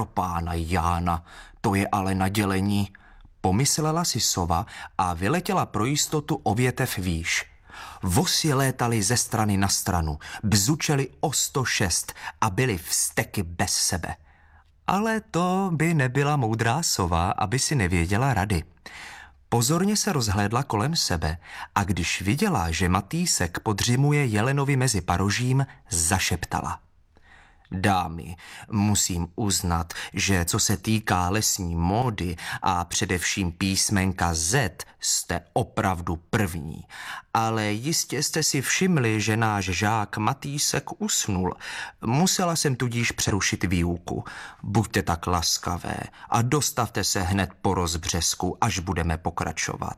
pro pána Jána, to je ale nadělení, pomyslela si sova a vyletěla pro jistotu o větev výš. Vosy létaly ze strany na stranu, bzučely o 106 a byly vzteky bez sebe. Ale to by nebyla moudrá sova, aby si nevěděla rady. Pozorně se rozhlédla kolem sebe a když viděla, že Matýsek podřimuje jelenovi mezi parožím, zašeptala. Dámy, musím uznat, že co se týká lesní módy a především písmenka Z, jste opravdu první. Ale jistě jste si všimli, že náš žák Matýsek usnul. Musela jsem tudíž přerušit výuku. Buďte tak laskavé a dostavte se hned po rozbřesku, až budeme pokračovat.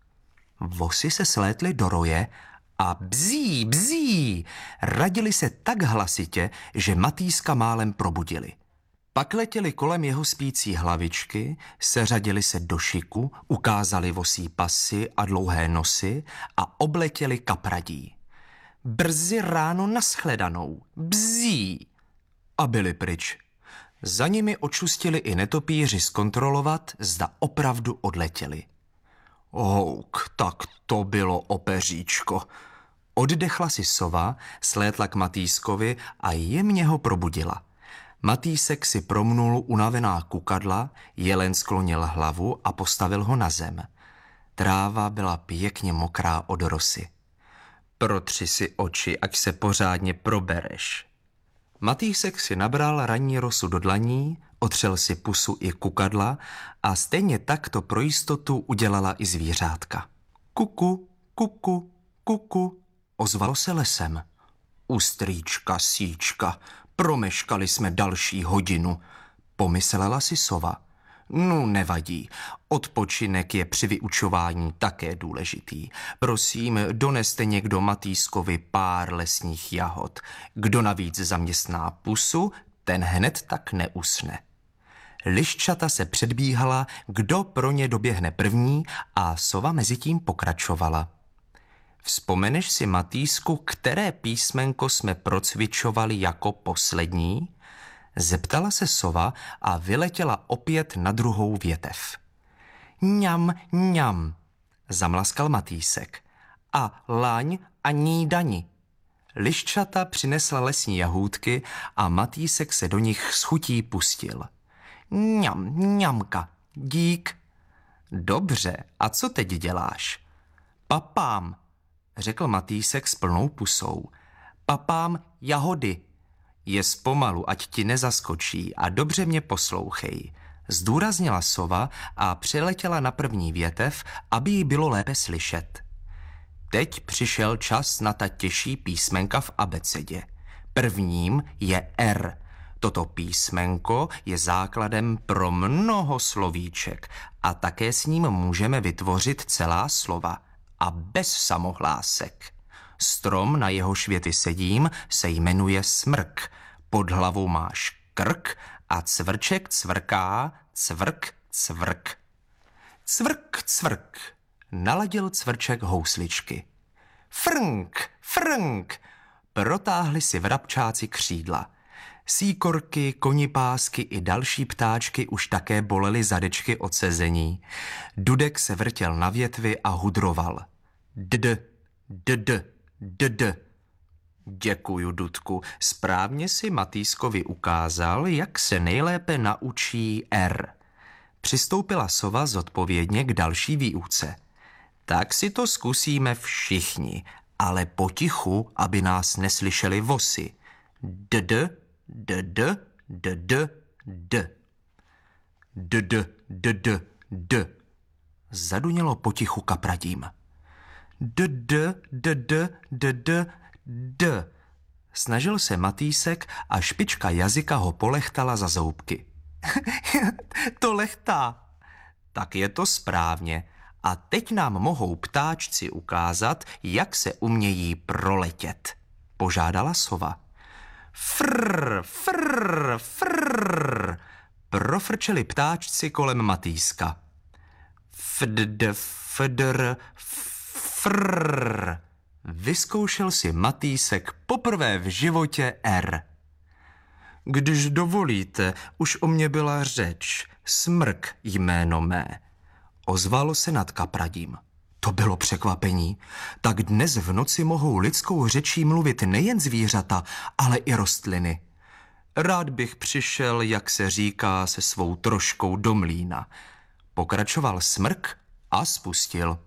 Vosy se slétly do roje a bzí, bzí, radili se tak hlasitě, že Matýska málem probudili. Pak letěli kolem jeho spící hlavičky, seřadili se do šiku, ukázali vosí pasy a dlouhé nosy a obletěli kapradí. Brzy ráno nashledanou, bzí. A byli pryč. Za nimi očustili i netopíři zkontrolovat, zda opravdu odletěli. Houk, tak to bylo opeříčko. Oddechla si sova, slétla k Matýskovi a jemně ho probudila. Matýsek si promnul unavená kukadla, jelen sklonil hlavu a postavil ho na zem. Tráva byla pěkně mokrá od rosy. Protři si oči, ať se pořádně probereš. Matýsek si nabral ranní rosu do dlaní, otřel si pusu i kukadla a stejně tak to pro jistotu udělala i zvířátka. Kuku, kuku, kuku, ozvalo se lesem. Ustrýčka, síčka, promeškali jsme další hodinu, pomyslela si sova. No nevadí, odpočinek je při vyučování také důležitý. Prosím, doneste někdo Matýskovi pár lesních jahod. Kdo navíc zaměstná pusu, ten hned tak neusne. Liščata se předbíhala, kdo pro ně doběhne první a sova mezitím pokračovala. Vzpomeneš si, Matýsku, které písmenko jsme procvičovali jako poslední? Zeptala se sova a vyletěla opět na druhou větev. Ňam, ňam, zamlaskal Matýsek. A laň a nídani. Liščata přinesla lesní jahůdky a Matýsek se do nich s chutí pustil. Ňam, ňamka, dík. Dobře, a co teď děláš? Papám, řekl Matýsek s plnou pusou. Papám jahody. Je zpomalu, ať ti nezaskočí a dobře mě poslouchej. Zdůraznila sova a přiletěla na první větev, aby jí bylo lépe slyšet. Teď přišel čas na ta těžší písmenka v abecedě. Prvním je R. Toto písmenko je základem pro mnoho slovíček a také s ním můžeme vytvořit celá slova a bez samohlásek. Strom, na jehož věty sedím, se jmenuje smrk. Pod hlavou máš krk a cvrček cvrká, cvrk, cvrk. Cvrk, cvrk, naladil cvrček housličky. Frnk, frnk, protáhli si vrabčáci křídla. Síkorky, konipásky i další ptáčky už také bolely zadečky od sezení. Dudek se vrtěl na větvi a hudroval. Dd, dd, dd. Děkuju, Dudku, správně si Matýskovi ukázal, jak se nejlépe naučí R. Přistoupila sova zodpovědně k další výuce. Tak si to zkusíme všichni, ale potichu, aby nás neslyšeli vosy. Dd, dd, dd, d. Dd, dd, d. Zadunělo potichu kapradím. Dd, dd, dd, d. Snažil se Matýsek a špička jazyka ho polechtala za zoubky. To lechtá. Tak je to správně. A teď nám mohou ptáčci ukázat, jak se umějí proletět. Požádala sova. Frr, frr, frr. Profrčeli ptáčci kolem Matýska. Fdd, fdr, frr. Vyzkoušel si Matýsek poprvé v životě R. Když dovolíte, už o mě byla řeč, Smrk jméno mé. Ozvalo se nad kapradím. To bylo překvapení. Tak dnes v noci mohou lidskou řečí mluvit nejen zvířata, ale i rostliny. Rád bych přišel, jak se říká, se svou troškou do mlýna. Pokračoval Smrk a spustil.